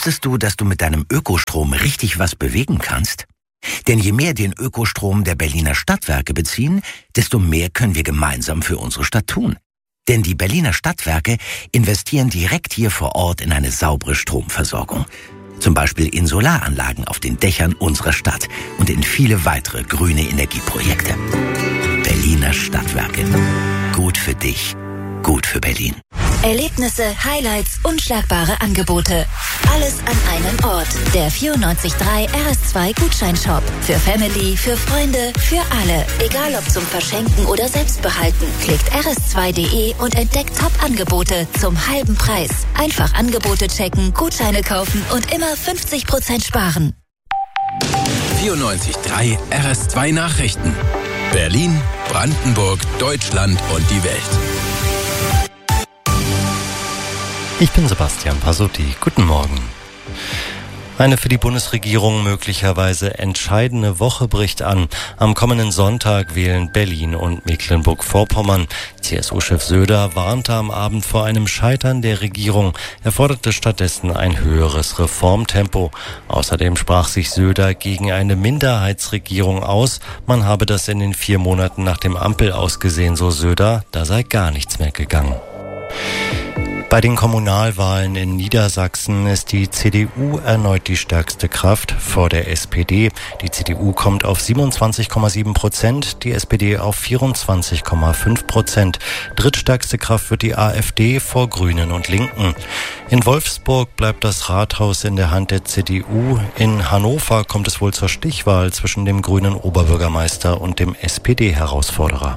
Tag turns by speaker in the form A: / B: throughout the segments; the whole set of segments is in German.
A: Wusstest du, dass du mit deinem Ökostrom richtig was bewegen kannst? Denn je mehr den Ökostrom der Berliner Stadtwerke beziehen, desto mehr können wir gemeinsam für unsere Stadt tun. Denn die Berliner Stadtwerke investieren direkt hier vor Ort in eine saubere Stromversorgung. Zum Beispiel in Solaranlagen auf den Dächern unserer Stadt und in viele weitere grüne Energieprojekte. Berliner Stadtwerke. Gut für dich. Gut für Berlin.
B: Erlebnisse, Highlights, unschlagbare Angebote. Alles an einem Ort. Der 94.3 RS2 Gutscheinshop. Für Family, für Freunde, für alle. Egal ob zum Verschenken oder Selbstbehalten. Klickt rs2.de und entdeckt Top-Angebote zum halben Preis. Einfach Angebote checken, Gutscheine kaufen und immer 50% sparen.
C: 94.3 RS2 Nachrichten. Berlin, Brandenburg, Deutschland und die Welt.
D: Ich bin Sebastian Pasotti. Guten Morgen. Eine für die Bundesregierung möglicherweise entscheidende Woche bricht an. Am kommenden Sonntag wählen Berlin und Mecklenburg-Vorpommern. CSU-Chef Söder warnte am Abend vor einem Scheitern der Regierung. Er forderte stattdessen ein höheres Reformtempo. Außerdem sprach sich Söder gegen eine Minderheitsregierung aus. Man habe das in den 4 Monaten nach dem Ampel ausgesehen, so Söder. Da sei gar nichts mehr gegangen. Bei den Kommunalwahlen in Niedersachsen ist die CDU erneut die stärkste Kraft vor der SPD. Die CDU kommt auf 27,7%, die SPD auf 24,5%. Drittstärkste Kraft wird die AfD vor Grünen und Linken. In Wolfsburg bleibt das Rathaus in der Hand der CDU. In Hannover kommt es wohl zur Stichwahl zwischen dem grünen Oberbürgermeister und dem SPD-Herausforderer.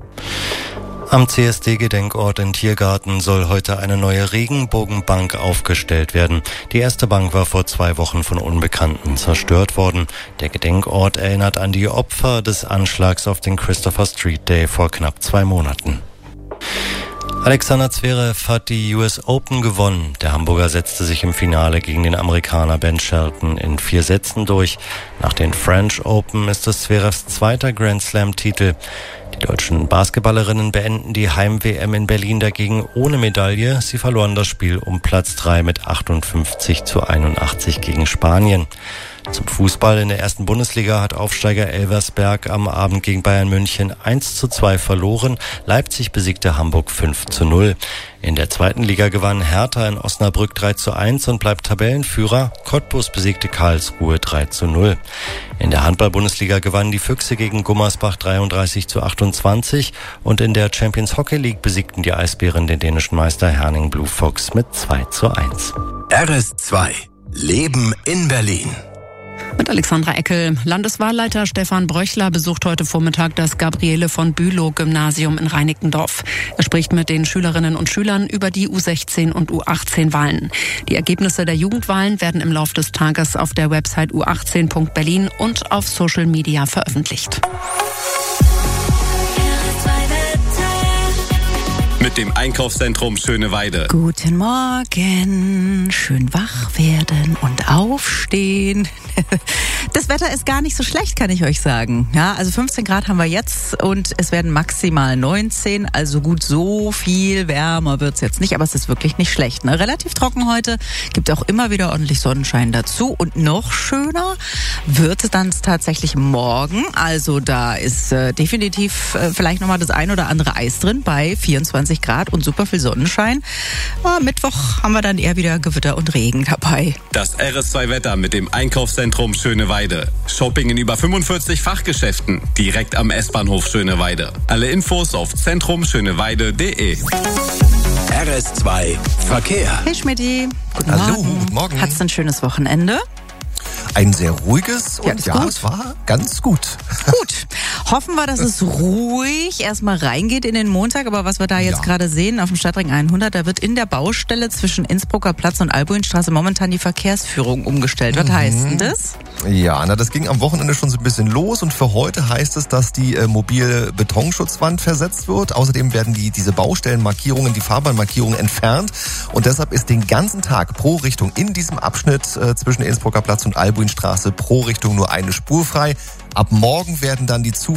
D: Am CSD-Gedenkort in Tiergarten soll heute eine neue Regenbogenbank aufgestellt werden. Die erste Bank war vor 2 Wochen von Unbekannten zerstört worden. Der Gedenkort erinnert an die Opfer des Anschlags auf den Christopher Street Day vor knapp 2 Monaten. Alexander Zverev hat die US Open gewonnen. Der Hamburger setzte sich im Finale gegen den Amerikaner Ben Shelton in 4 Sätzen durch. Nach den French Open ist es Zverevs zweiter Grand Slam-Titel. Die deutschen Basketballerinnen beenden die Heim-WM in Berlin dagegen ohne Medaille. Sie verloren das Spiel um Platz 3 mit 58-81 gegen Spanien. Zum Fußball in der ersten Bundesliga hat Aufsteiger Elversberg am Abend gegen Bayern München 1:2 verloren. Leipzig besiegte Hamburg 5:0. In der zweiten Liga gewann Hertha in Osnabrück 3:1 und bleibt Tabellenführer. Cottbus besiegte Karlsruhe 3:0. In der Handball-Bundesliga gewannen die Füchse gegen Gummersbach 33:28 und in der Champions Hockey League besiegten die Eisbären den dänischen Meister Herning Blue Fox mit 2:1.
C: RS2 Leben in Berlin.
E: Mit Alexandra Eckel. Landeswahlleiter Stefan Bröchler besucht heute Vormittag das Gabriele-von-Bülow-Gymnasium in Reinickendorf. Er spricht mit den Schülerinnen und Schülern über die U16 und U18-Wahlen. Die Ergebnisse der Jugendwahlen werden im Laufe des Tages auf der Website u18.berlin und auf Social Media veröffentlicht.
C: Mit dem Einkaufszentrum Schöneweide.
F: Guten Morgen, schön wach werden und aufstehen. Das Wetter ist gar nicht so schlecht, kann ich euch sagen. Ja, also 15 Grad haben wir jetzt und es werden maximal 19. Also gut, so viel wärmer wird's jetzt nicht, aber es ist wirklich nicht schlecht. Ne? Relativ trocken heute, gibt auch immer wieder ordentlich Sonnenschein dazu. Und noch schöner wird es dann tatsächlich morgen. Also da ist definitiv vielleicht nochmal das ein oder andere Eis drin bei 24 Grad und super viel Sonnenschein. Mittwoch haben wir dann eher wieder Gewitter und Regen dabei.
C: Das RS2-Wetter mit dem Einkaufszentrum Schöneweide. Shopping in über 45 Fachgeschäften. Direkt am S-Bahnhof Schöneweide. Alle Infos auf zentrumschöneweide.de. RS2 Verkehr.
F: Hey Schmidti.
G: Hallo, guten Morgen.
F: Hat's ein schönes Wochenende?
G: Ein sehr ruhiges und ja, es war ganz gut.
F: Gut. Hoffen wir, dass es ruhig erstmal reingeht in den Montag. Aber was wir da jetzt gerade sehen auf dem Stadtring 100, da wird in der Baustelle zwischen Innsbrucker Platz und Albuinstraße momentan die Verkehrsführung umgestellt. Was heißt denn das?
G: Ja, das ging am Wochenende schon so ein bisschen los und für heute heißt es, dass die mobile Betonschutzwand versetzt wird. Außerdem werden diese Baustellenmarkierungen, die Fahrbahnmarkierungen entfernt und deshalb ist den ganzen Tag pro Richtung in diesem Abschnitt zwischen Innsbrucker Platz und Albuinstraße pro Richtung nur eine Spur frei. Ab morgen werden dann die Zufahrt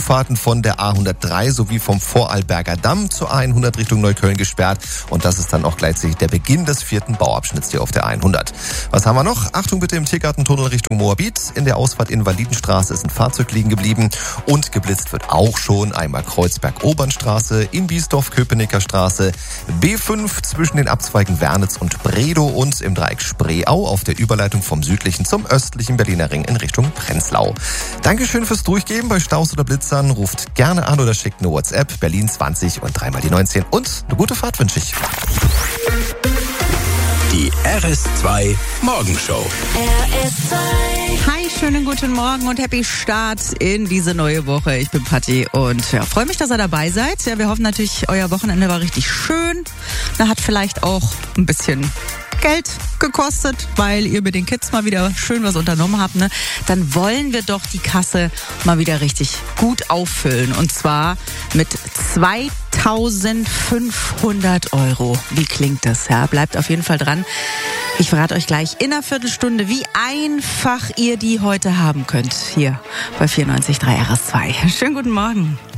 G: Zufahrten von der A103 sowie vom Vorarlberger Damm zur A100 Richtung Neukölln gesperrt. Und das ist dann auch gleichzeitig der Beginn des 4. Bauabschnitts hier auf der A100. Was haben wir noch? Achtung bitte im Tiergartentunnel Richtung Moabit. In der Ausfahrt Invalidenstraße ist ein Fahrzeug liegen geblieben. Und geblitzt wird auch schon einmal Kreuzberg-Obernstraße, in Biesdorf-Köpenicker Straße, B5 zwischen den Abzweigen Wernitz und Bredow und im Dreieck Spreeau auf der Überleitung vom südlichen zum östlichen Berliner Ring in Richtung Prenzlau. Dankeschön fürs Durchgeben. Bei Staus oder Blitzern ruft gerne an oder schickt eine WhatsApp. Berlin 20 und 3 mal die 19. Und eine gute Fahrt wünsche ich.
H: Die RS2 Morgenshow.
B: RS2.
F: Hi, schönen guten Morgen und happy Start in diese neue Woche. Ich bin Patti und freue mich, dass ihr dabei seid. Ja, wir hoffen natürlich, euer Wochenende war richtig schön. Da hat vielleicht auch ein bisschen Geld gekostet, weil ihr mit den Kids mal wieder schön was unternommen habt, ne? Dann wollen wir doch die Kasse mal wieder richtig gut auffüllen. Und zwar mit 2.500 €. Wie klingt das? Ja, bleibt auf jeden Fall dran. Ich verrate euch gleich in einer Viertelstunde, wie einfach ihr die heute haben könnt. Hier bei 94.3 RS2. Schönen guten Morgen.